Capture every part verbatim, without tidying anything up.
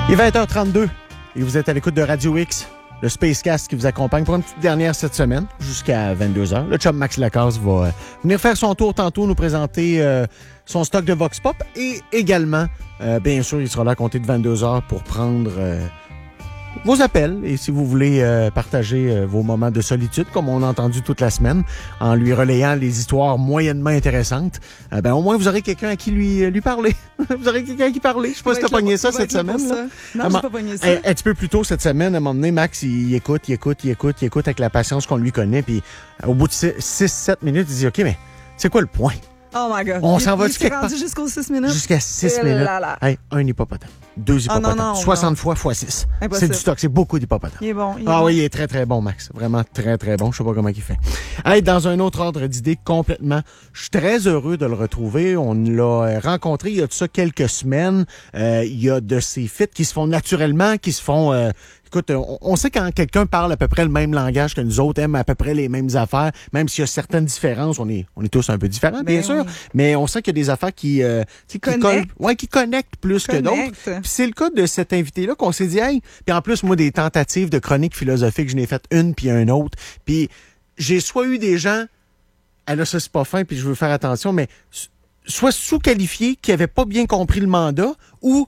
Il est vingt heures trente-deux et vous êtes à l'écoute de Radio X, le Spacecast qui vous accompagne pour une petite dernière cette semaine jusqu'à vingt-deux heures. Le chum Max Lacasse va euh, venir faire son tour tantôt, nous présenter euh, son stock de Vox Pop et également, euh, bien sûr, il sera là à compter de vingt-deux heures pour prendre euh, vos appels et si vous voulez euh, partager euh, vos moments de solitude, comme on a entendu toute la semaine, en lui relayant les histoires moyennement intéressantes, euh, ben au moins vous aurez quelqu'un à qui lui, lui parler. Vous aurez quelqu'un à qui parler. Je sais pas si t'as pogné ça cette semaine. Là. Non, j'ai pas pogné ça. Un, un petit peu plus tôt cette semaine, à un moment donné, Max, il, il écoute, il écoute, il écoute, il écoute avec la patience qu'on lui connaît, puis au bout de six sept minutes, il dit « OK, mais c'est quoi le point? » Oh my God. On s'en va du quelque part? Jusqu'aux six minutes? Jusqu'à six Et minutes. là là. Hey, un hippopotame. Deux hippopotames. Oh non, non, soixante non. fois fois six. Impossible. C'est du stock. C'est beaucoup d'hippopotames. Il est bon. Il est ah bon. oui, il est très, très bon, Max. Vraiment très, très bon. Je sais pas comment il fait. Hey, dans un autre ordre d'idée complètement, je suis très heureux de le retrouver. On l'a rencontré il y a de ça quelques semaines. Euh, il y a de ces fits qui se font naturellement, qui se font... Euh, Écoute, on, on sait quand quelqu'un parle à peu près le même langage que nous autres, aime à peu près les mêmes affaires, même s'il y a certaines différences, on est, on est tous un peu différents, bien Ben sûr, oui. mais on sent qu'il y a des affaires qui, euh, qui Connectent. collent, ouais, qui connectent plus que Connectent. d'autres. Puis c'est le cas de cet invité-là qu'on s'est dit, hey, puis en plus, moi, des tentatives de chronique philosophique, je n'ai fait une puis un autre, puis j'ai soit eu des gens, ah là, ça c'est pas fin, puis je veux faire attention, mais soit sous-qualifiés qui avaient pas bien compris le mandat, ou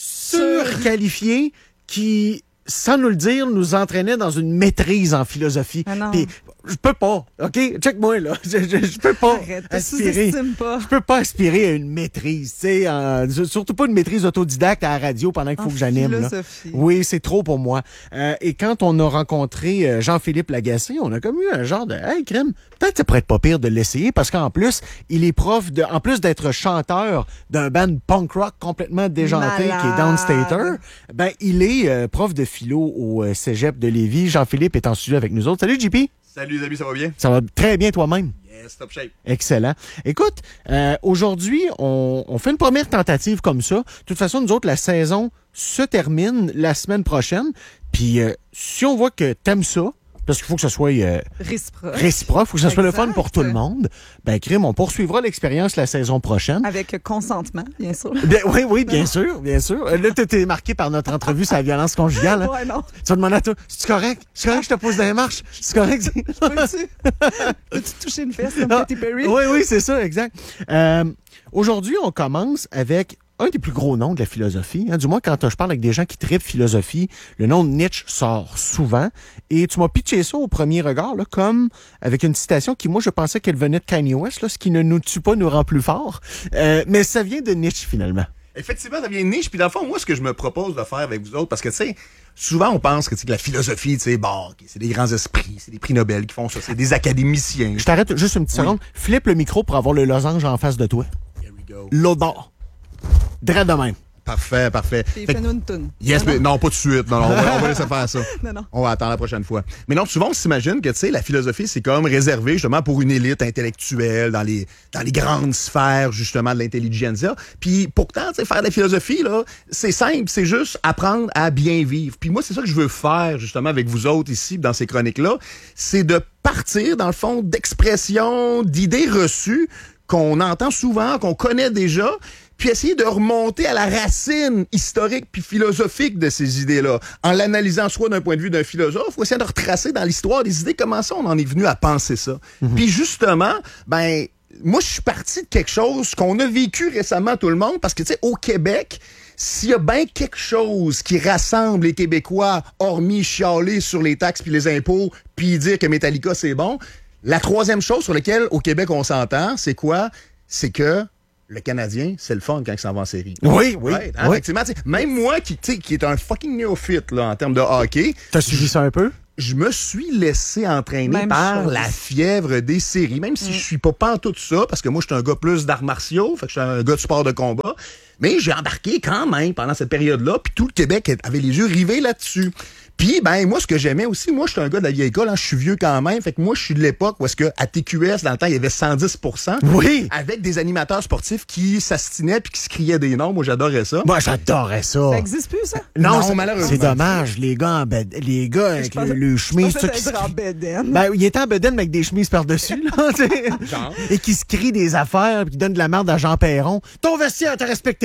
surqualifiés qui, sans nous le dire, nous entraînaient dans une maîtrise en philosophie. Ah non. Puis, je peux pas, OK? Check-moi, là. Je, je, je peux pas Arrête, te aspirer. sous-estime pas. Je peux pas aspirer à une maîtrise, tu sais. en- surtout pas une maîtrise autodidacte à la radio pendant qu'il faut En que j'anime, là. philosophie. Oui, c'est trop pour moi. Euh, et quand on a rencontré euh, Jean-Philippe Lagacé, on a comme eu un genre de « Hey, crème, peut-être que ça pourrait être pas pire de l'essayer parce qu'en plus, il est prof de... En plus d'être chanteur d'un band punk rock complètement déjanté Malade. qui est Downstater, ben il est euh, prof de philo au euh, cégep de Lévis. Jean-Philippe est en studio avec nous autres. Salut, J P! Salut les amis, ça va bien? Ça va très bien toi-même? Yes, top shape. Excellent. Écoute, euh, aujourd'hui, on, on fait une première tentative comme ça. De toute façon, nous autres, la saison se termine la semaine prochaine. Puis, euh, si on voit que t'aimes ça, parce qu'il faut que ce soit euh, Réciproque. réciproque, il faut que ce soit le fun Exact. pour tout le monde, ben, crime, on poursuivra l'expérience la saison prochaine. Avec consentement, bien sûr. Bien, oui, oui, bien sûr, bien sûr. Euh, Là, tu été marqué par notre entrevue sur la violence conjugale. Hein? Ouais, non. Tu vas demander à toi, c'est correct? C'est correct que je te pose dans les marches? C'est correct? Peux-tu? Peux-tu toucher une fesse comme Ah, Katy Perry? Oui, oui, c'est ça, exact. Euh, aujourd'hui, on commence avec un des plus gros noms de la philosophie. Hein. Du moins, quand euh, je parle avec des gens qui trippent philosophie, le nom de Nietzsche sort souvent. Et tu m'as pitché ça au premier regard, là, comme avec une citation qui, moi, je pensais qu'elle venait de Kanye West, là, ce qui ne nous tue pas nous rend plus forts. Euh, mais ça vient de Nietzsche, finalement. Effectivement, ça vient de niche. Puis dans le fond, moi, ce que je me propose de faire avec vous autres, parce que, tu sais, souvent, on pense que, tu sais, que la philosophie, tu sais, bon, ok, c'est des grands esprits, c'est des prix Nobel qui font ça, c'est des académiciens. Je t'arrête juste une petite Oui. seconde. Flippe le micro pour avoir le losange en face de toi. Here we go. L'odor. Drette de même. Parfait, parfait. Puis Fait que- fais-nous une toune. Yes, non, mais non, pas tout de suite. Non, non, on va, on va laisser faire ça. non, non. On va attendre la prochaine fois. Mais non, souvent, on s'imagine que, tu sais, la philosophie, c'est comme réservé, justement, pour une élite intellectuelle dans les, dans les grandes sphères, justement, de l'intelligentsia. Puis, pourtant, tu sais, faire de la philosophie, là, c'est simple, c'est juste apprendre à bien vivre. Puis moi, c'est ça que je veux faire, justement, avec vous autres ici, dans ces chroniques-là, c'est de partir, dans le fond, d'expressions, d'idées reçues qu'on entend souvent, qu'on connaît déjà, puis essayer de remonter à la racine historique puis philosophique de ces idées-là, en l'analysant soit d'un point de vue d'un philosophe, ou essayer de retracer dans l'histoire des idées comment ça on en est venu à penser ça. Mm-hmm. Puis justement, ben moi je suis parti de quelque chose qu'on a vécu récemment tout le monde, parce que tu sais, au Québec, s'il y a bien quelque chose qui rassemble les Québécois, hormis chialer sur les taxes puis les impôts, puis dire que Metallica c'est bon, la troisième chose sur laquelle au Québec on s'entend, c'est quoi? C'est que le Canadien, c'est le fun quand il s'en va en série. Oui, oui. Right, hein? oui. Effectivement, t'sais, même moi qui, t'sais, qui est un fucking néophyte là, en termes de hockey, T'as suivi ça un peu? je me suis laissé entraîner Même par chose. la fièvre des séries, même si Mm. je suis pas pantoute tout ça, parce que moi, je suis un gars plus d'arts martiaux, fait que je suis un gars de sport de combat, mais j'ai embarqué quand même pendant cette période-là, puis tout le Québec avait les yeux rivés là-dessus. Puis, ben, moi, ce que j'aimais aussi, moi, je suis un gars de la vieille école, hein, je suis vieux quand même. Fait que moi, je suis de l'époque où est-ce que à T Q S, dans le temps, il y avait cent dix pour cent. Oui. Avec des animateurs sportifs qui s'astinaient puis qui se criaient des noms. Moi, j'adorais ça. Moi, j'adorais ça. Ça existe plus, ça? Non, c'est- malheureusement. C'est dommage. Les gars, en bed- les gars avec pensais- le, le chemise, Je tout pensais qui se être en crie- bedaine. Ben, il était en bedaine, mais avec des chemises par-dessus, là, tu sais. Genre. Et qui se crie des affaires, puis qui donne de la merde à Jean Perron. Ton vestiaire te respecte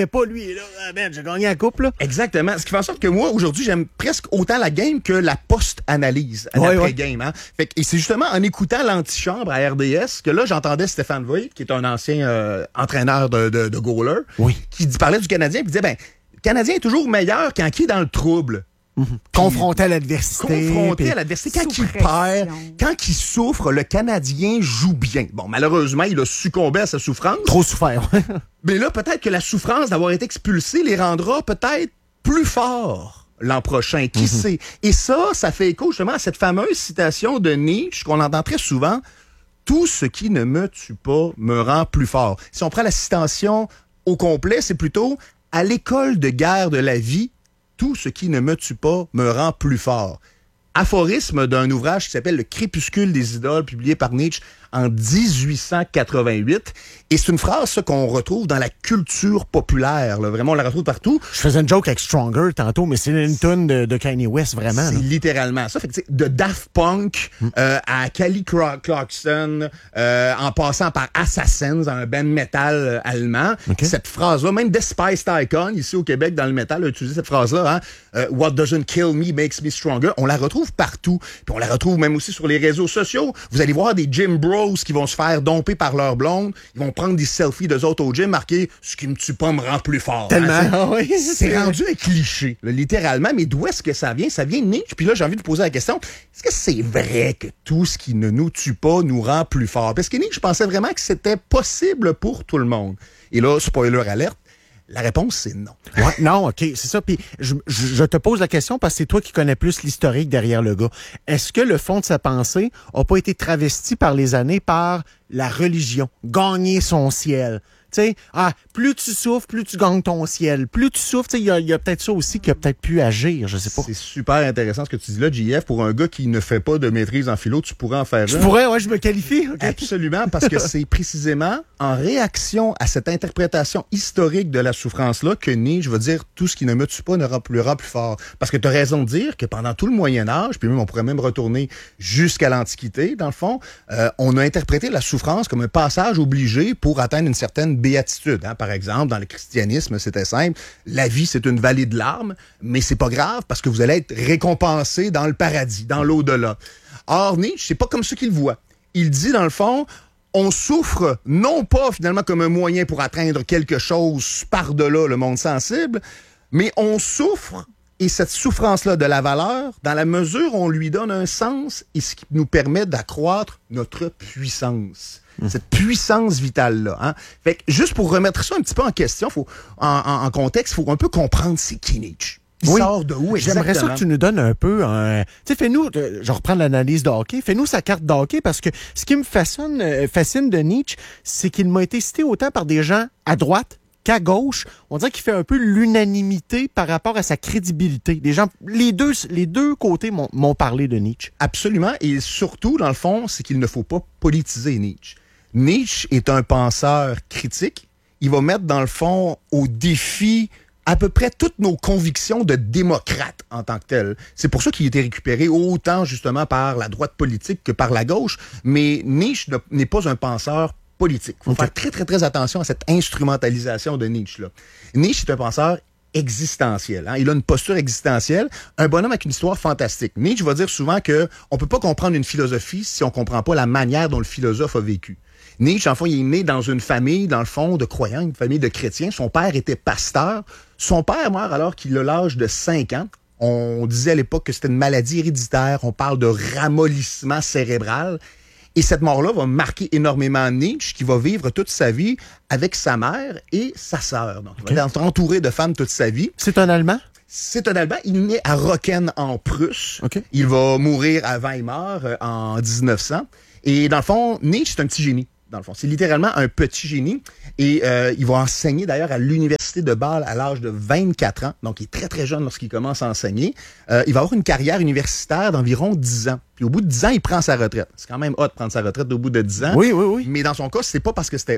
méritait pas, lui. Et là, ah, man, j'ai gagné la coupe, là. Exactement. Ce qui fait en sorte que moi, aujourd'hui, j'aime presque autant la game que la post-analyse à Ouais, l'après-game. Hein? Fait que, et c'est justement en écoutant l'antichambre à R D S que là, j'entendais Stéphane Voigt, qui est un ancien euh, entraîneur de, de, de goaler, Oui. qui dit- parlait du Canadien, puis disait, ben, le Canadien est toujours meilleur quand il est dans le trouble. Confronté à l'adversité. Confronté puis- à l'adversité. Quand Sous il perd, pression. quand il souffre, le Canadien joue bien. Bon, malheureusement, il a succombé à sa souffrance. Trop souffert. Mais là, peut-être que la souffrance d'avoir été expulsé les rendra peut-être plus forts l'an prochain. Qui sait? Et ça, ça fait écho justement à cette fameuse citation de Nietzsche qu'on entend très souvent. Tout ce qui ne me tue pas me rend plus fort. Si on prend la citation au complet, c'est plutôt à l'école de guerre de la vie, tout ce qui ne me tue pas me rend plus fort. Aphorisme d'un ouvrage qui s'appelle Le Crépuscule des idoles, publié par Nietzsche en dix-huit cent quatre-vingt-huit. Et c'est une phrase ça, qu'on retrouve dans la culture populaire. Là. Vraiment, on la retrouve partout. Je faisais une joke avec Stronger tantôt, mais c'est une tonne de, de Kanye West, vraiment. C'est là. littéralement ça. Fait que, tu sais, de Daft Punk euh, à Kelly Cla- Clarkson, euh, en passant par Assassins, un band metal euh, allemand. Ok. Cette phrase-là, même Despised Icon, ici au Québec, dans le métal, a utilisé cette phrase-là. Hein, euh, What doesn't kill me makes me stronger. On la retrouve partout. Puis on la retrouve même aussi sur les réseaux sociaux. Vous allez voir des gym bros qui vont se faire domper par leur blonde. Ils vont prendre des selfies d'eux autres au gym, marqués « Ce qui me tue pas me rend plus fort ». Tellement. Hein, Ah oui, c'est c'est- rendu un cliché, là, littéralement. Mais d'où est-ce que ça vient? Ça vient de Nietzsche. Puis là, j'ai envie de poser la question, est-ce que c'est vrai que tout ce qui ne nous tue pas nous rend plus fort? Parce que Nietzsche pensait vraiment que c'était possible pour tout le monde. Et là, spoiler alerte, la réponse, c'est non. Ouais, non, OK, c'est ça. Puis je, je, je te pose la question parce que c'est toi qui connais plus l'historique derrière le gars. Est-ce que le fond de sa pensée n'a pas été travesti par les années par la religion? Gagner son ciel. Tu sais, ah, plus tu souffres, plus tu gagnes ton ciel. Plus tu souffres, tu sais, il y a, y a peut-être ça aussi qui a peut-être pu agir, je sais pas. C'est super intéressant ce que tu dis là, J F. Pour un gars qui ne fait pas de maîtrise en philo, tu pourrais en faire Je un. pourrais, ouais, je me qualifie. OK. Absolument, parce que c'est précisément en réaction à cette interprétation historique de la souffrance-là que Nietzsche va dire tout ce qui ne me tue pas ne rend plus, rend plus fort. Parce que tu as raison de dire que pendant tout le Moyen Âge, puis même on pourrait même retourner jusqu'à l'Antiquité, dans le fond, euh, on a interprété la souffrance comme un passage obligé pour atteindre une certaine béatitude. Hein. Par exemple, dans le christianisme, c'était simple, la vie c'est une vallée de larmes, mais c'est pas grave parce que vous allez être récompensé dans le paradis, dans l'au-delà. Or, Nietzsche, c'est pas comme ça qu'il le voit. Il dit, dans le fond, on souffre non pas finalement comme un moyen pour atteindre quelque chose par-delà le monde sensible, mais on souffre, et cette souffrance-là de la valeur, dans la mesure où on lui donne un sens et ce qui nous permet d'accroître notre puissance. Cette puissance vitale-là. Hein? Fait que juste pour remettre ça un petit peu en question, faut, en, en, en contexte, il faut un peu comprendre c'est qui Nietzsche. Il Oui. sort de où exactement? J'aimerais ça que tu nous donnes un peu un... Tu sais, fais-nous... euh, Je reprends l'analyse de hockey. Fais-nous sa carte de hockey parce que ce qui me fascine, euh, fascine de Nietzsche, c'est qu'il m'a été cité autant par des gens à droite qu'à gauche. On dirait qu'il fait un peu l'unanimité par rapport à sa crédibilité. Les gens, les deux, les deux côtés m'ont, m'ont parlé de Nietzsche. Absolument. Et surtout, dans le fond, c'est qu'il ne faut pas politiser Nietzsche. Nietzsche est un penseur critique. Il va mettre, dans le fond, au défi à peu près toutes nos convictions de démocrate en tant que tel. C'est pour ça qu'il a été récupéré autant, justement, par la droite politique que par la gauche. Mais Nietzsche n'est pas un penseur politique. Il faut Okay. faire très, très, très attention à cette instrumentalisation de Nietzsche-là. Nietzsche est un penseur existentiel. Hein? Il a une posture existentielle, un bonhomme avec une histoire fantastique. Nietzsche va dire souvent que on peut pas comprendre une philosophie si on comprend pas la manière dont le philosophe a vécu. Nietzsche, en fond, il est né dans une famille, dans le fond, de croyants, une famille de chrétiens. Son père était pasteur. Son père meurt alors qu'il a l'âge de cinq ans. On disait à l'époque que c'était une maladie héréditaire. On parle de ramollissement cérébral. Et cette mort-là va marquer énormément Nietzsche, qui va vivre toute sa vie avec sa mère et sa sœur. Donc, il va être entouré de femmes toute sa vie. C'est un Allemand? C'est un Allemand. Il est né à Rocken, en Prusse. Okay. Il va mourir à Weimar euh, en dix-neuf cents. Et dans le fond, Nietzsche, c'est un petit génie. Dans le fond, c'est littéralement un petit génie. Et euh, il va enseigner d'ailleurs à l'université de Bâle à l'âge de vingt-quatre ans. Donc, il est très, très jeune lorsqu'il commence à enseigner. Euh, il va avoir une carrière universitaire d'environ dix ans. Puis au bout de dix ans, il prend sa retraite. C'est quand même hot de prendre sa retraite au bout de dix ans. Oui, oui, oui. Mais dans son cas, c'est pas parce que c'était hot.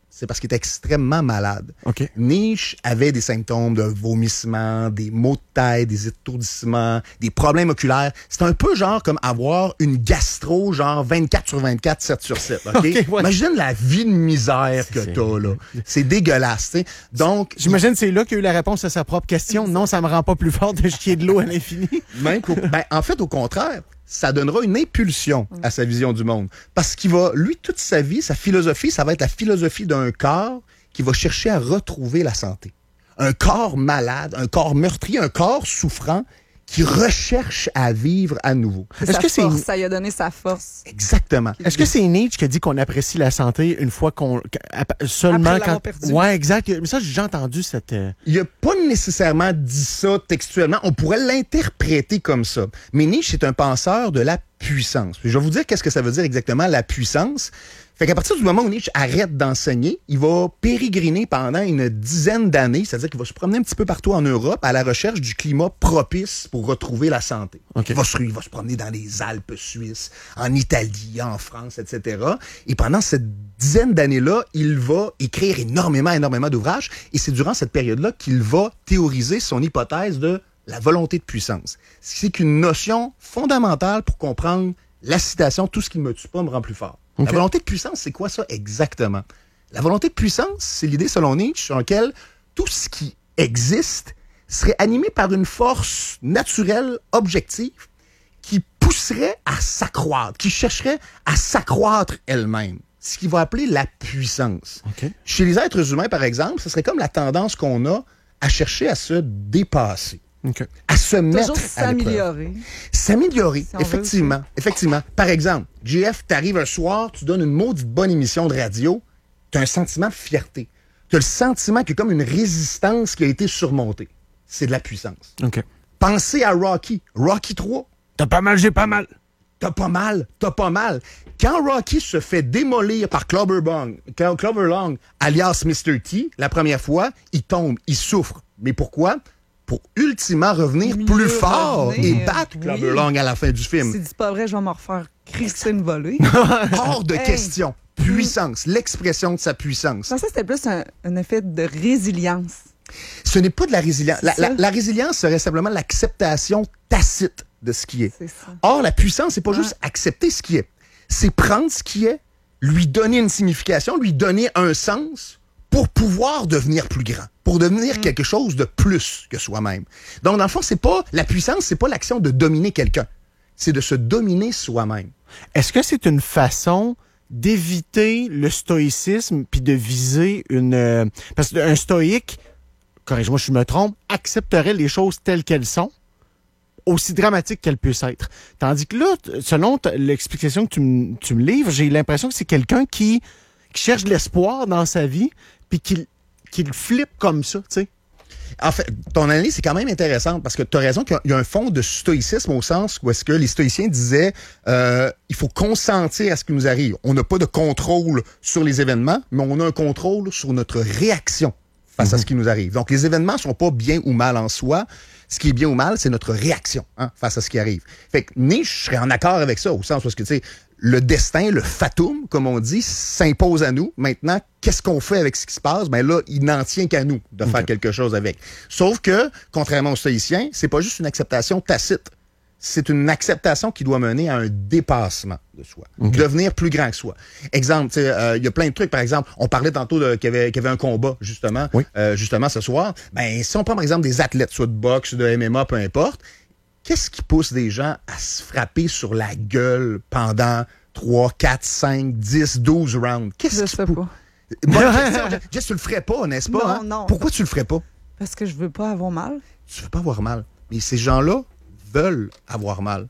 c'est parce qu'il était extrêmement malade. OK. Nietzsche avait des symptômes de vomissement, des maux de tête, des étourdissements, des problèmes oculaires. C'est un peu genre comme avoir une gastro, genre vingt-quatre sur vingt-quatre, sept sur sept. OK? Okay, ouais. Imagine la vie de misère que C'est- t'as, là. C'est dégueulasse, tu sais. Donc, J'imagine que c'est là qu'il y a eu la réponse à sa propre question. Non, ça me rend pas plus fort de chier de l'eau à l'infini. même qu'au- ben, en fait, au contraire, ça donnera une impulsion à sa vision du monde. Parce qu'il va, lui, toute sa vie, sa philosophie, ça va être la philosophie d'un corps qui va chercher à retrouver la santé. Un corps malade, un corps meurtri, un corps souffrant qui recherche à vivre à nouveau. C'est Est-ce sa que c'est force, une- ça lui a donné sa force. Exactement. Est-ce que c'est Nietzsche qui a dit qu'on apprécie la santé une fois qu'on qu'à- seulement Après l'avoir quand perdu. Ouais, exact. Mais ça j'ai déjà entendu cette euh, Il n'a pas nécessairement dit ça textuellement. On pourrait l'interpréter comme ça. Mais Nietzsche est un penseur de la puissance. Puis je vais vous dire qu'est-ce que ça veut dire exactement, la puissance. Fait qu'à partir du moment où Nietzsche arrête d'enseigner, il va pérégriner pendant une dizaine d'années, c'est-à-dire qu'il va se promener un petit peu partout en Europe à la recherche du climat propice pour retrouver la santé. OK. Il, va se, il va se promener dans les Alpes suisses, en Italie, en France, et cetera. Et pendant cette dizaine d'années-là, il va écrire énormément, énormément d'ouvrages. Et c'est durant cette période-là qu'il va théoriser son hypothèse de la volonté de puissance. C'est qu'une notion fondamentale pour comprendre la citation « Tout ce qui ne me tue pas me rend plus fort ». OK. La volonté de puissance, c'est quoi ça exactement? La volonté de puissance, c'est l'idée selon Nietzsche sur laquelle tout ce qui existe serait animé par une force naturelle, objective, qui pousserait à s'accroître, qui chercherait à s'accroître elle-même. Ce qu'il va appeler la puissance. OK. Chez les êtres humains, par exemple, ce serait comme la tendance qu'on a à chercher à se dépasser, OK. à se mettre Toujours à l'épreuve. s'améliorer. S'améliorer, Si on veut, effectivement. Effectivement. Par exemple, J F, t'arrives un soir, tu donnes une maudite bonne émission de radio, t'as un sentiment de fierté. T'as le sentiment qu'il y a comme une résistance qui a été surmontée. C'est de la puissance. OK. Pensez à Rocky. Rocky trois. T'as pas mal, j'ai pas mal. T'as pas mal, t'as pas mal. Quand Rocky se fait démolir par Clubber Long, Clubber Long, alias mister T, la première fois, il tombe, il souffre. Mais pourquoi? Pour ultimement revenir Mieux plus fort revenir. et battre Oui. Clubber Long à la fin du film. Si dit pas vrai, je vais m'en refaire crisser une volée. Hors de Hey. question. Puissance, l'expression de sa puissance. Je pensais que c'était plus un, un effet de résilience. Ce n'est pas de la résilience. La, C'est la- ça. la résilience serait simplement l'acceptation tacite de ce qui est. C'est ça. Or, la puissance, c'est pas Ouais. juste accepter ce qui est. C'est prendre ce qui est, lui donner une signification, lui donner un sens pour pouvoir devenir plus grand, pour devenir quelque chose de plus que soi-même. Donc, dans le fond, c'est pas la puissance, c'est pas l'action de dominer quelqu'un. C'est de se dominer soi-même. Est-ce que c'est une façon d'éviter le stoïcisme puis de viser une euh, parce qu'un stoïque, corrige-moi si je me trompe, accepterait les choses telles qu'elles sont, aussi dramatiques qu'elles puissent être. Tandis que là, t- selon t- l'explication que tu, m- tu me livres, j'ai l'impression que c'est quelqu'un qui, qui cherche de l'espoir dans sa vie puis qui, qui le flippe comme ça, tu sais. En fait, ton analyse, c'est quand même intéressante parce que tu as raison qu'il y a un fond de stoïcisme au sens où est-ce que les stoïciens disaient euh, il faut consentir à ce qui nous arrive. On n'a pas de contrôle sur les événements, mais on a un contrôle sur notre réaction face à ce qui nous arrive. Donc, les événements sont pas bien ou mal en soi. Ce qui est bien ou mal, c'est notre réaction hein, face à ce qui arrive. Fait que Nietzsche serait en accord avec ça, au sens où, est-ce que, tu sais, le destin, le fatum, comme on dit, s'impose à nous. Maintenant, qu'est-ce qu'on fait avec ce qui se passe? Ben là, il n'en tient qu'à nous de faire quelque chose avec. Sauf que, contrairement aux stoïciens, c'est pas juste une acceptation tacite. C'est une acceptation qui doit mener à un dépassement de soi. Devenir plus grand que soi. Exemple, tu sais, euh, il y a plein de trucs. Par exemple, on parlait tantôt de- qu'il y avait, qu'il y avait un combat, justement, Oui. euh, justement ce soir. Ben, si on prend, par exemple, des athlètes, soit de boxe, de M M A, peu importe, qu'est-ce qui pousse des gens à se frapper sur la gueule pendant trois, quatre, cinq, dix, douze rounds? Qu'est-ce Je qui sais pou- pas. Bonne question. Jess. Jess, tu le ferais pas, n'est-ce pas? Non, hein? non. Pourquoi tu le ferais pas? Parce que je veux pas avoir mal. Tu veux pas avoir mal. Mais ces gens-là veulent avoir mal.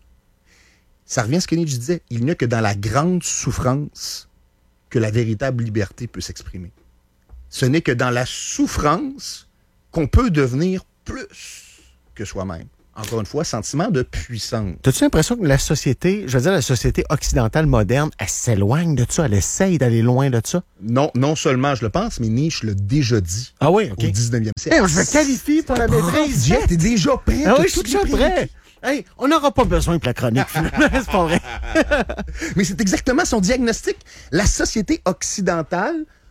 Ça revient à ce que Nietzsche disait. Il n'y a que dans la grande souffrance que la véritable liberté peut s'exprimer. Ce n'est que dans la souffrance qu'on peut devenir plus que soi-même. Encore une fois, sentiment de puissance. T'as-tu l'impression que la société, je veux dire la société occidentale moderne, elle s'éloigne de ça, elle essaye d'aller loin de ça? Non, non seulement je le pense, mais Nietzsche l'a déjà dit Ah oui, OK. au dix-neuvième siècle. Hey, je me qualifie pour la maîtrise. Jeff, t'es déjà prêt? Ah T'as oui, je suis toutes les déjà prêt. Hey, on n'aura pas besoin pour la chronique, finalement. C'est pas vrai. Mais c'est exactement son diagnostic. La société occidentale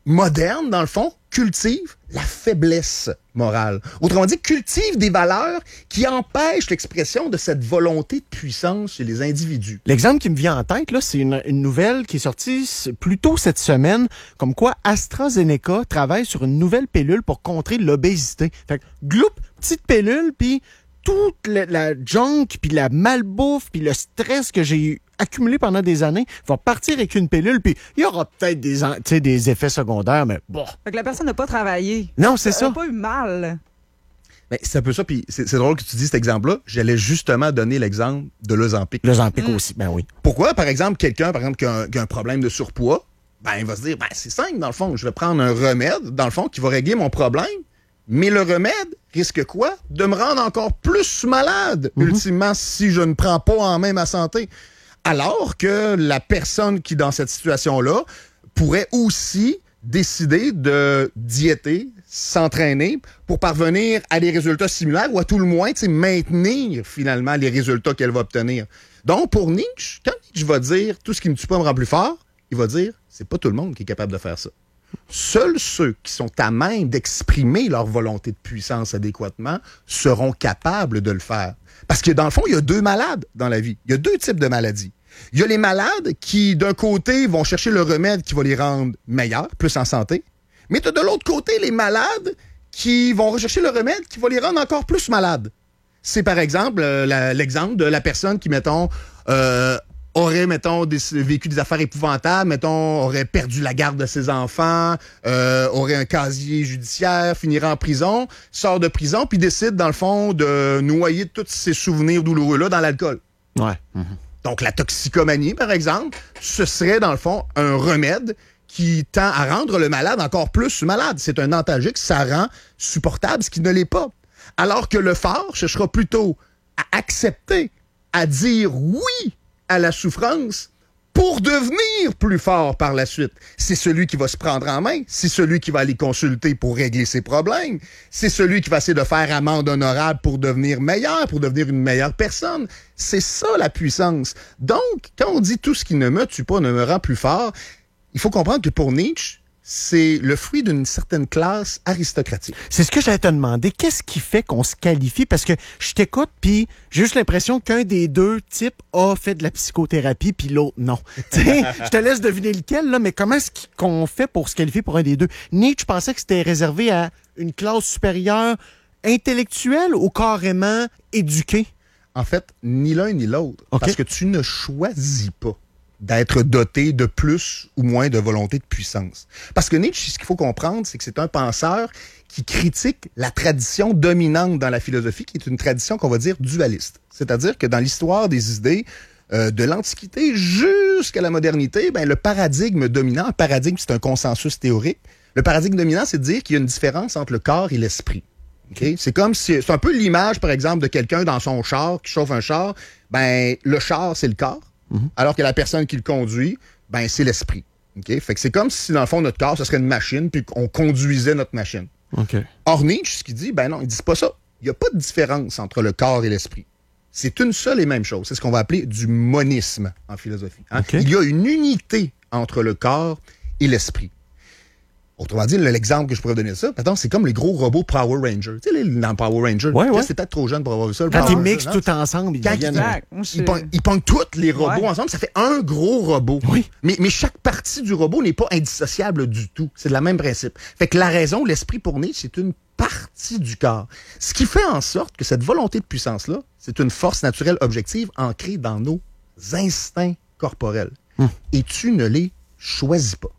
moderne, dans le fond, cultive la faiblesse morale. Autrement dit, cultive des valeurs qui empêchent l'expression de cette volonté de puissance chez les individus. L'exemple qui me vient en tête, là, c'est une, une nouvelle qui est sortie plus tôt cette semaine, comme quoi AstraZeneca travaille sur une nouvelle pilule pour contrer l'obésité. Fait que, gloup, petite pilule, puis toute la, la junk, puis la malbouffe, puis le stress que j'ai accumulé pendant des années va partir avec une pilule, puis il y aura peut-être des, en- tu sais, des effets secondaires, mais bon. Fait que la personne n'a pas travaillé. Non, c'est Elle ça. n'a pas eu mal. Mais c'est un peu ça, puis c'est, c'est drôle que tu dis cet exemple-là. J'allais justement donner l'exemple de l'Ozempic. Le Zampic aussi, ben oui. Pourquoi, par exemple, quelqu'un, par exemple, qui a, un, qui a un problème de surpoids, ben, il va se dire, ben, c'est simple, dans le fond, je vais prendre un remède, dans le fond, qui va régler mon problème, mais le remède risque quoi? De me rendre encore plus malade, mm-hmm. ultimement, si je ne prends pas en main ma santé. Alors que la personne qui, dans cette situation-là, pourrait aussi décider de diéter, s'entraîner pour parvenir à des résultats similaires ou à tout le moins, tu sais, maintenir finalement les résultats qu'elle va obtenir. Donc, pour Nietzsche, quand Nietzsche va dire « tout ce qui me tue pas me rend plus fort », il va dire « c'est pas tout le monde qui est capable de faire ça ». Seuls ceux qui sont à même d'exprimer leur volonté de puissance adéquatement seront capables de le faire. Parce que dans le fond, il y a deux malades dans la vie. Il y a deux types de maladies. Il y a les malades qui, d'un côté, vont chercher le remède qui va les rendre meilleurs, plus en santé. Mais tu as de l'autre côté les malades qui vont rechercher le remède qui va les rendre encore plus malades. C'est par exemple euh, la, l'exemple de la personne qui, mettons, euh, aurait, mettons, des, vécu des affaires épouvantables, mettons, aurait perdu la garde de ses enfants, euh, aurait un casier judiciaire, finirait en prison, sort de prison, puis décide, dans le fond, de noyer tous ces souvenirs douloureux-là dans l'alcool. Ouais. Mm-hmm. Donc, la toxicomanie, par exemple, ce serait, dans le fond, un remède qui tend à rendre le malade encore plus malade. C'est un antalgique, ça rend supportable ce qui ne l'est pas. Alors que le fort cherchera plutôt à accepter, à dire oui à la souffrance pour devenir plus fort par la suite. C'est celui qui va se prendre en main, c'est celui qui va aller consulter pour régler ses problèmes, c'est celui qui va essayer de faire amende honorable pour devenir meilleur, pour devenir une meilleure personne. C'est ça la puissance. Donc, quand on dit tout ce qui ne me tue pas ne me rend plus fort, il faut comprendre que pour Nietzsche, c'est le fruit d'une certaine classe aristocratique. C'est ce que j'allais te demander. Qu'est-ce qui fait qu'on se qualifie? Parce que je t'écoute, puis j'ai juste l'impression qu'un des deux types a fait de la psychothérapie, puis l'autre, non. Je te laisse deviner lequel, là, mais comment est-ce qu'on fait pour se qualifier pour un des deux? Nietzsche pensait que c'était réservé à une classe supérieure intellectuelle ou carrément éduquée? En fait, ni l'un ni l'autre. Okay. Parce que tu ne choisis pas d'être doté de plus ou moins de volonté de puissance. Parce que Nietzsche, ce qu'il faut comprendre, c'est que c'est un penseur qui critique la tradition dominante dans la philosophie, qui est une tradition qu'on va dire dualiste. C'est-à-dire que dans l'histoire des idées, euh, de l'Antiquité jusqu'à la modernité, ben, le paradigme dominant, un paradigme, c'est un consensus théorique, le paradigme dominant, c'est de dire qu'il y a une différence entre le corps et l'esprit. Okay? C'est comme si, c'est un peu l'image, par exemple, de quelqu'un dans son char, qui chauffe un char, ben, le char, c'est le corps. Mm-hmm. Alors que la personne qui le conduit, ben c'est l'esprit. Okay? Fait que c'est comme si, dans le fond, notre corps, ce serait une machine, puis qu'on conduisait notre machine. Okay. Or, Nietzsche, ce qu'il dit, ben non, il dit pas ça. Il n'y a pas de différence entre le corps et l'esprit. C'est une seule et même chose. C'est ce qu'on va appeler du monisme en philosophie. Hein? Okay. Il y a une unité entre le corps et l'esprit. Autrement dit, l'exemple que je pourrais donner de ça, attends, c'est comme les gros robots Power Rangers. Tu sais, les, dans Power Rangers, ouais, ouais. c'est peut-être trop jeune pour avoir vu ça. Quand ils mixent tout ensemble, ils Quand deviennent... Ils, ils, ils pognent tous les robots ouais. ensemble, ça fait un gros robot. Oui. Mais, mais chaque partie du robot n'est pas indissociable du tout. C'est le même principe. Fait que la raison, l'esprit pour Nietzsche, c'est une partie du corps. Ce qui fait en sorte que cette volonté de puissance-là, c'est une force naturelle objective ancrée dans nos instincts corporels. Hum. Et tu ne les choisis pas.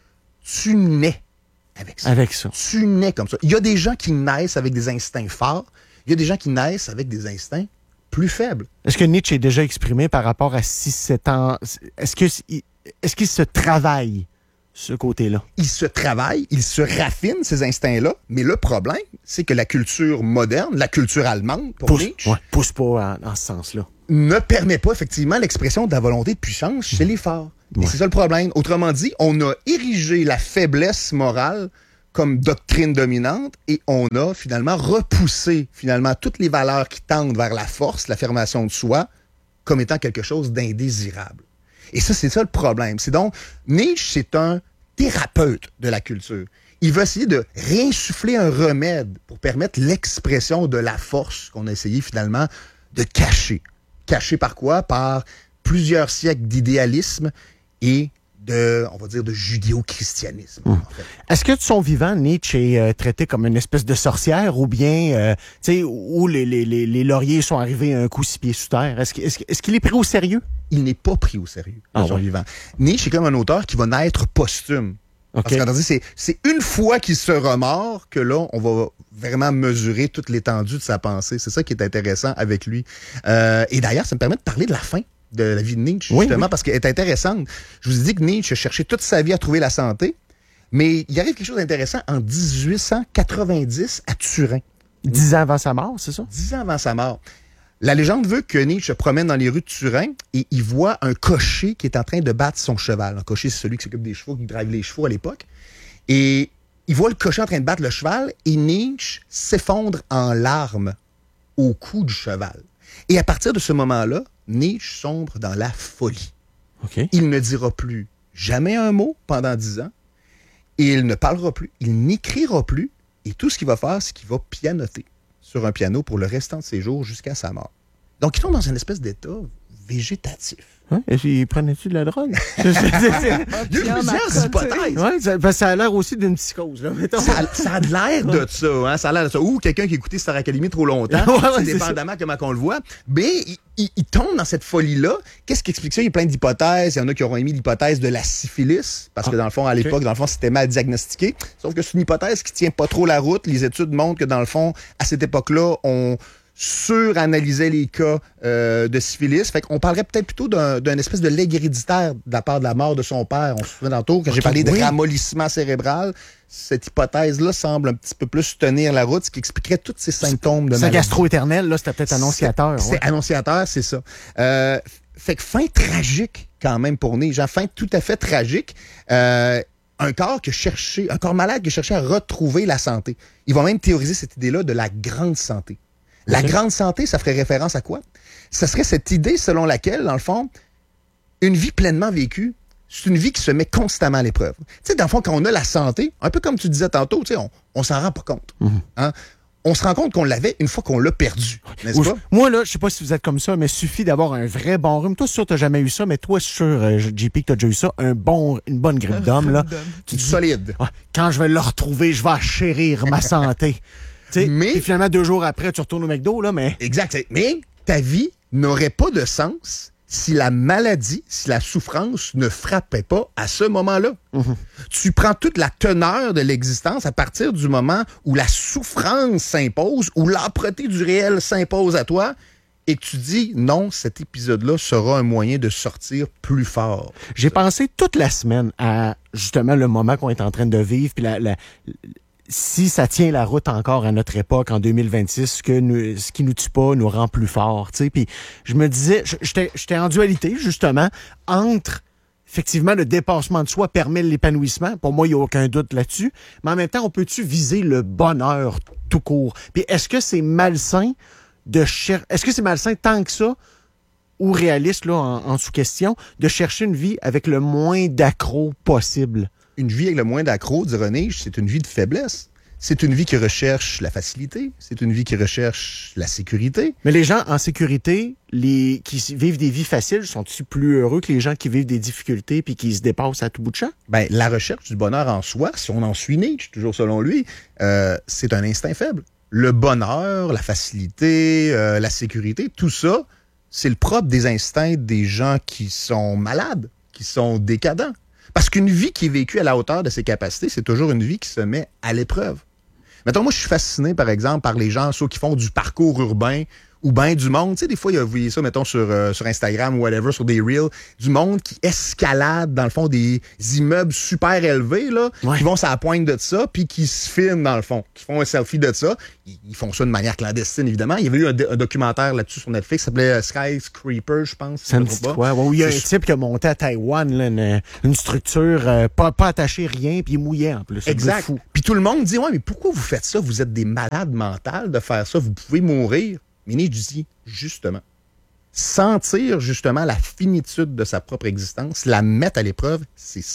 Tu nais avec ça. Avec ça. Tu nais comme ça. Il y a des gens qui naissent avec des instincts forts. Il y a des gens qui naissent avec des instincts plus faibles. Est-ce que Nietzsche est déjà exprimé par rapport à six sept ans? Est-ce que, est-ce qu'il se travaille, ce côté-là? Il se travaille, il se raffine, ces instincts-là. Mais le problème, c'est que la culture moderne, la culture allemande, pour pousse, Nietzsche... Ouais, pousse pas en, en ce sens-là. Ne permet pas, effectivement, l'expression de la volonté de puissance chez mmh. les forts. Ouais. Et c'est ça le problème. Autrement dit, on a érigé la faiblesse morale comme doctrine dominante et on a finalement repoussé finalement toutes les valeurs qui tendent vers la force, l'affirmation de soi, comme étant quelque chose d'indésirable. Et ça, c'est ça le problème. C'est donc, Nietzsche, c'est un thérapeute de la culture. Il va essayer de réinsuffler un remède pour permettre l'expression de la force qu'on a essayé finalement de cacher. Cacher par quoi? Par plusieurs siècles d'idéalisme et de, on va dire, de judéo-christianisme. Mmh. En fait. Est-ce que de son vivant, Nietzsche est euh, traité comme une espèce de sorcière ou bien, euh, tu sais, où les, les, les, les lauriers sont arrivés un coup six pieds sous terre? Est-ce, est-ce, est-ce qu'il est pris au sérieux? Il n'est pas pris au sérieux de Ah, son ouais. vivant. Nietzsche est comme un auteur qui va naître posthume. Okay. Parce que c'est, c'est une fois qu'il se remord que là, on va vraiment mesurer toute l'étendue de sa pensée. C'est ça qui est intéressant avec lui. Euh, et d'ailleurs, ça me permet de parler de la fin de la vie de Nietzsche, Oui, justement, oui. parce qu'elle est intéressante. Je vous ai dit que Nietzsche a cherché toute sa vie à trouver la santé, mais il arrive quelque chose d'intéressant en dix-huit cent quatre-vingt-dix à Turin. Dix ans avant sa mort, c'est ça? Dix ans avant sa mort. La légende veut que Nietzsche se promène dans les rues de Turin et il voit un cocher qui est en train de battre son cheval. Un cocher, c'est celui qui s'occupe des chevaux, qui drive les chevaux à l'époque. Et il voit le cocher en train de battre le cheval et Nietzsche s'effondre en larmes au cou du cheval. Et à partir de ce moment-là, Nietzsche sombre dans la folie. OK. Il ne dira plus jamais un mot pendant dix ans et il ne parlera plus, il n'écrira plus et tout ce qu'il va faire, c'est qu'il va pianoter sur un piano pour le restant de ses jours jusqu'à sa mort. Donc, il tombe dans une espèce d'état végétatif. Hein? Et prenais-tu de la drogue? Il y a Tiens, plusieurs ma hypothèses. Ouais, ça, ben, ça a l'air aussi d'une psychose, là, mettons. Ça a, ça a de l'air de ça, hein? Ça a l'air de ça. Ou quelqu'un qui a écouté Star Academy trop longtemps, Ouais, ouais, c'est c'est dépendamment comment on le voit. Mais il, il, il tombe dans cette folie-là. Qu'est-ce qui explique ça? Il y a plein d'hypothèses. Il y en a qui auront émis l'hypothèse de la syphilis, parce que dans le fond, à l'époque, okay. dans le fond, c'était mal diagnostiqué. Sauf que c'est une hypothèse qui tient pas trop la route. Les études montrent que dans le fond, à cette époque-là, on suranalysait les cas euh, de syphilis. Fait qu'on parlerait peut-être plutôt d'un, d'un espèce de legs héréditaire de la part de la mort de son père. On se souvient tantôt, quand j'ai Okay, parlé de oui. ramollissement cérébral, cette hypothèse-là semble un petit peu plus tenir la route, ce qui expliquerait tous ces symptômes de Sa maladie. gastro-éternelle, là, c'était peut-être annonciateur. C'est, ouais. c'est annonciateur, c'est ça. Euh, fait que fin tragique quand même pour Nietzsche. Genre, fin tout à fait tragique. Euh, un corps qui a cherché, un corps malade qui a cherché à retrouver la santé. Il va même théoriser cette idée-là de la grande santé. La Okay. grande santé, ça ferait référence à quoi? Ça serait cette idée selon laquelle, dans le fond, une vie pleinement vécue, c'est une vie qui se met constamment à l'épreuve. Tu sais, dans le fond, quand on a la santé, un peu comme tu disais tantôt, tu sais, on, on s'en rend pas compte. Mm-hmm. Hein? On se rend compte qu'on l'avait une fois qu'on l'a perdu, n'est-ce Ou- pas? Moi, là, je sais pas si vous êtes comme ça, mais suffit d'avoir un vrai bon rhume. Toi, c'est sûr, t'as jamais eu ça, mais toi, c'est sûr, euh, J P, que t'as déjà eu ça. Un bon, une bonne grippe d'homme, là. Tu Du dis, solide. ah, quand je vais le retrouver, je vais chérir ma santé. Tu sais, Mais- puis finalement, deux jours après, tu retournes au McDo, là, mais... Exact. Mais ta vie n'aurait pas de sens si la maladie, si la souffrance ne frappait pas à ce moment-là. Mm-hmm. Tu prends toute la teneur de l'existence à partir du moment où la souffrance s'impose, où l'âpreté du réel s'impose à toi, et que tu dis, non, cet épisode-là sera un moyen de sortir plus fort. J'ai pensé toute la semaine à, justement, le moment qu'on est en train de vivre, puis la... la si ça tient la route encore à notre époque, en deux mille vingt-six, ce, que nous, ce qui nous tue pas nous rend plus forts, tu sais. Puis je me disais, j'étais, j'étais en dualité, justement, entre, effectivement, le dépassement de soi permet l'épanouissement. Pour moi, il n'y a aucun doute là-dessus. Mais en même temps, on peut-tu viser le bonheur tout court? Puis est-ce que c'est malsain de chercher... Est-ce que c'est malsain tant que ça, ou réaliste, là, en, en sous-question, de chercher une vie avec le moins d'accro possible? Une vie avec le moins d'accro, dit René, c'est une vie de faiblesse. C'est une vie qui recherche la facilité. C'est une vie qui recherche la sécurité. Mais les gens en sécurité, les qui vivent des vies faciles, sont-ils plus heureux que les gens qui vivent des difficultés puis qui se dépassent à tout bout de champ? Ben, la recherche du bonheur en soi, si on en suit Nietzsche, toujours selon lui, euh, c'est un instinct faible. Le bonheur, la facilité, euh, la sécurité, tout ça, c'est le propre des instincts des gens qui sont malades, qui sont décadents. Parce qu'une vie qui est vécue à la hauteur de ses capacités, c'est toujours une vie qui se met à l'épreuve. Mettons, moi, je suis fasciné, par exemple, par les gens, ceux qui font du parcours urbain ou bien du monde. Tu sais, des fois, il y a, vous voyez ça, mettons, sur, euh, sur Instagram ou whatever, sur des reels, du monde qui escalade, dans le fond, des immeubles super élevés, là, Ouais. qui vont sur la pointe de ça, puis qui se filment, dans le fond, qui font un selfie de ça. Ils, ils font ça de manière clandestine, évidemment. Il y avait eu un, un documentaire là-dessus sur Netflix, ça s'appelait euh, Skyscraper, je pense. si Ça je me me dit trompe quoi? pas. Ouais, il y a un C'est- type qui a monté à Taïwan là, une, une structure euh, pas, pas attachée rien, puis il mouillait en plus. C'est Exact. fou. Puis tout le monde dit, ouais, mais pourquoi vous faites ça? Vous êtes des malades mentales de faire ça. Vous pouvez mourir. Mais Nietzsche dit, justement, sentir justement la finitude de sa propre existence, la mettre à l'épreuve, c'est ça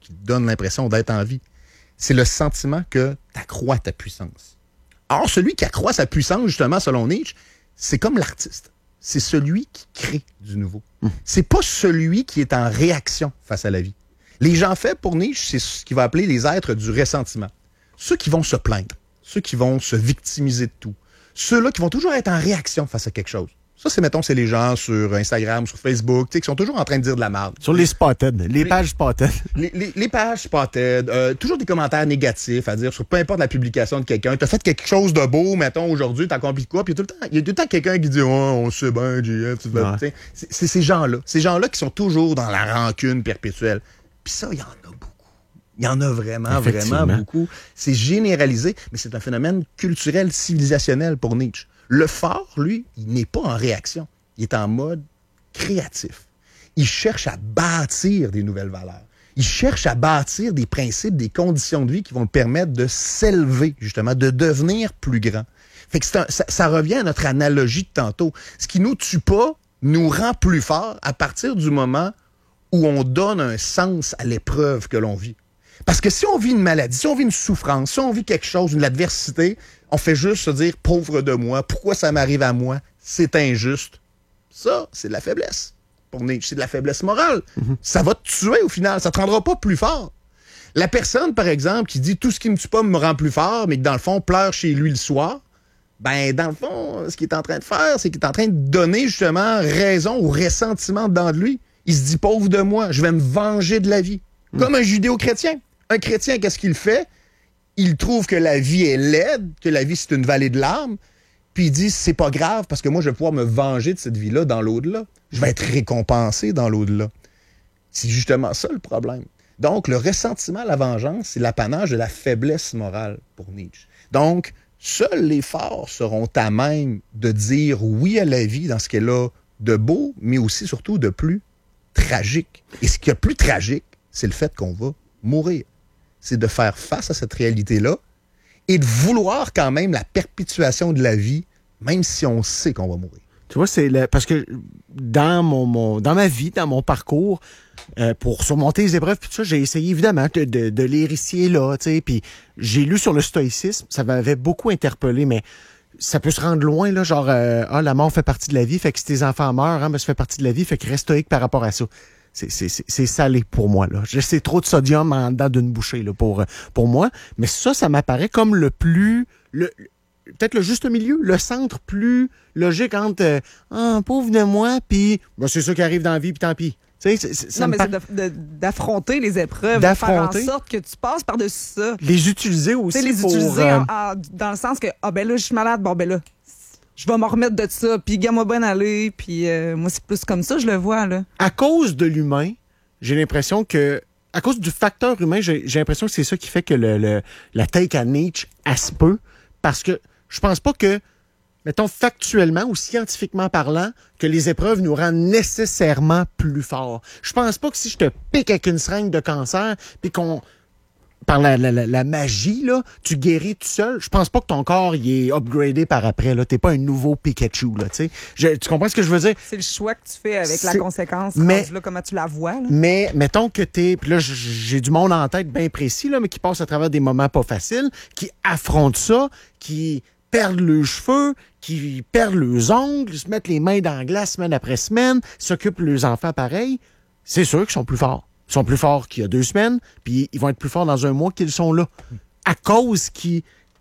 qui te donne l'impression d'être en vie. C'est le sentiment que tu accrois ta puissance. Or, celui qui accroît sa puissance, justement, selon Nietzsche, c'est comme l'artiste. C'est celui qui crée du nouveau. Mmh. C'est pas celui qui est en réaction face à la vie. Les gens faibles, pour Nietzsche, c'est ce qu'il va appeler les êtres du ressentiment. Ceux qui vont se plaindre, ceux qui vont se victimiser de tout, ceux-là qui vont toujours être en réaction face à quelque chose. Ça, c'est, mettons, c'est les gens sur Instagram, sur Facebook, tu sais, qui sont toujours en train de dire de la merde. Sur les spotted, les, les pages spotted. Les, les, les pages spotted, euh, toujours des commentaires négatifs à dire sur peu importe la publication de quelqu'un. T'as fait quelque chose de beau, mettons, aujourd'hui, t'as accompli quoi, puis il y a tout le temps, il y a tout le temps quelqu'un qui dit « Oh, on sait bien, J F, tu vas... Ouais. » C'est, c'est ces gens-là. Ces gens-là qui sont toujours dans la rancune perpétuelle. Puis ça, il y en a beaucoup. Il y en a vraiment, vraiment beaucoup. C'est généralisé, mais c'est un phénomène culturel, civilisationnel pour Nietzsche. Le fort, lui, il n'est pas en réaction. Il est en mode créatif. Il cherche à bâtir des nouvelles valeurs. Il cherche à bâtir des principes, des conditions de vie qui vont le permettre de s'élever, justement, de devenir plus grand. Fait que c'est un, ça, ça revient à notre analogie de tantôt. Ce qui nous tue pas nous rend plus forts à partir du moment où on donne un sens à l'épreuve que l'on vit. Parce que si on vit une maladie, si on vit une souffrance, si on vit quelque chose, une adversité, on fait juste se dire « pauvre de moi, pourquoi ça m'arrive à moi? C'est injuste. » Ça, c'est de la faiblesse. Pour Nietzsche, c'est de la faiblesse morale. Mm-hmm. Ça va te tuer au final, ça te rendra pas plus fort. La personne, par exemple, qui dit « tout ce qui me tue pas me rend plus fort », mais qui, dans le fond, pleure chez lui le soir, ben, dans le fond, ce qu'il est en train de faire, c'est qu'il est en train de donner, justement, raison au ressentiment dedans de lui. Il se dit « pauvre de moi, je vais me venger de la vie. » Mm. Comme un judéo-chrétien. Un chrétien, qu'est-ce qu'il fait? Il trouve que la vie est laide, que la vie, c'est une vallée de larmes, puis il dit, c'est pas grave, parce que moi, je vais pouvoir me venger de cette vie-là dans l'au-delà. Je vais être récompensé dans l'au-delà. C'est justement ça, le problème. Donc, le ressentiment, la vengeance, c'est l'apanage de la faiblesse morale pour Nietzsche. Donc, seuls les forts seront à même de dire oui à la vie dans ce qu'elle a de beau, mais aussi, surtout, de plus tragique. Et ce qui est plus tragique, c'est le fait qu'on va mourir. C'est de faire face à cette réalité-là et de vouloir quand même la perpétuation de la vie, même si on sait qu'on va mourir. Tu vois, c'est le, parce que dans mon, mon dans ma vie, dans mon parcours, euh, pour surmonter les épreuves, puis tout ça, j'ai essayé évidemment de, de, de lire ici et là, tu sais, puis j'ai lu sur le stoïcisme, ça m'avait beaucoup interpellé, mais ça peut se rendre loin, là, genre, euh, ah, la mort fait partie de la vie, fait que si tes enfants meurent, hein, ben, ça fait partie de la vie, fait que reste stoïque par rapport à ça. C'est, c'est, c'est salé pour moi, là. C'est trop de sodium en dedans d'une bouchée, là, pour, pour moi. Mais ça, ça m'apparaît comme le plus, le, peut-être le juste milieu, le centre plus logique entre, euh, ah, pauvre de moi, puis, ben, c'est ça qui arrive dans la vie, puis tant pis. Tu sais, c'est, c'est, non, mais par... c'est de, de, d'affronter les épreuves, d'affronter, de faire en sorte que tu passes par-dessus ça. Les utiliser aussi. Tu sais, les pour, utiliser euh... en, en, dans le sens que, ah, ben là, je suis malade, bon, ben là, je vais m'en remettre de ça, puis gars, moi, bonne aller, puis euh, moi, c'est plus comme ça, je le vois, là. À cause de l'humain, j'ai l'impression que, à cause du facteur humain, j'ai, j'ai l'impression que c'est ça qui fait que le, le, la take à Nietzsche, elle se peut, parce que je pense pas que, mettons, factuellement ou scientifiquement parlant, que les épreuves nous rendent nécessairement plus forts. Je pense pas que si je te pique avec une seringue de cancer, puis qu'on, par la, la, la, la magie, là, tu guéris tout seul, je pense pas que ton corps il est upgradé par après. Là. T'es pas un nouveau Pikachu. Là, tu tu comprends ce que je veux dire? C'est le choix que tu fais avec c'est... la conséquence, mais, là, comment tu la vois. Là. Mais mettons que t'es... Puis là, j'ai du monde en tête bien précis, là, mais qui passe à travers des moments pas faciles, qui affrontent ça, qui perdent leurs cheveux, qui perdent leurs ongles, se mettent les mains dans la glace semaine après semaine, s'occupent de leurs enfants pareil. C'est sûr qu'ils sont plus forts. Ils sont plus forts qu'il y a deux semaines, puis ils vont être plus forts dans un mois qu'ils sont là. À cause qu'ils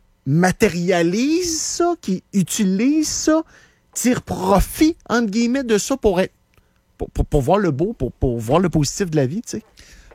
matérialisent ça, qu'ils utilisent ça, tirent profit, entre guillemets, de ça pour être pour, pour, pour voir le beau, pour, pour voir le positif de la vie, tu sais.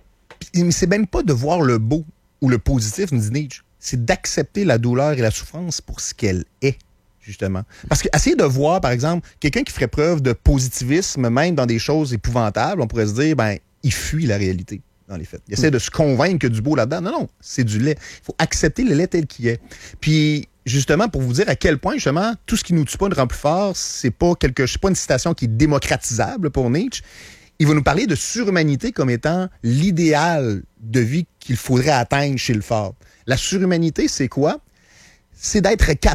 Mais c'est même pas de voir le beau ou le positif, nous dit Nietzsche. C'est d'accepter la douleur et la souffrance pour ce qu'elle est, justement. Parce que essayer de voir, par exemple, quelqu'un qui ferait preuve de positivisme, même dans des choses épouvantables, on pourrait se dire, ben, il fuit la réalité, dans les faits. Il essaie de se convaincre qu'il y a du beau là-dedans. Non, non, c'est du lait. Il faut accepter le lait tel qu'il est. Puis, justement, pour vous dire à quel point, justement, tout ce qui nous tue pas nous rend plus fort, c'est pas quelque, c'est pas une citation qui est démocratisable pour Nietzsche. Il va nous parler de surhumanité comme étant l'idéal de vie qu'il faudrait atteindre chez le fort. La surhumanité, c'est quoi? C'est d'être capable